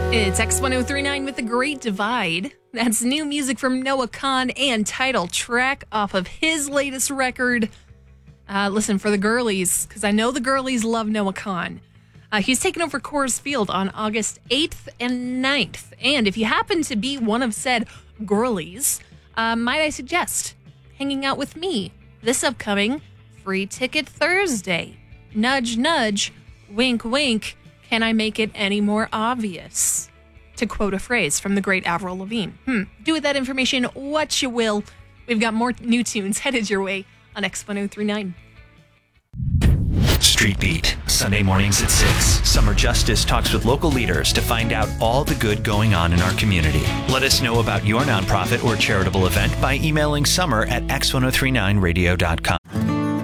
It's X1039 with The Great Divide. That's new music from Noah Kahan and title track off of his latest record. Listen, for the girlies, because I know the girlies love Noah Kahan. He's taking over Coors Field on August 8th and 9th. And if you happen to be one of said girlies, might I suggest hanging out with me this upcoming Free Ticket Thursday. Nudge, nudge, wink, wink. Can I make it any more obvious? To quote a phrase from the great Avril Lavigne. Do with that information what you will. We've got more new tunes headed your way on X1039. Street Beat, Sunday mornings at 6. Summer Justice talks with local leaders to find out all the good going on in our community. Let us know about your nonprofit or charitable event by emailing summer@x1039radio.com.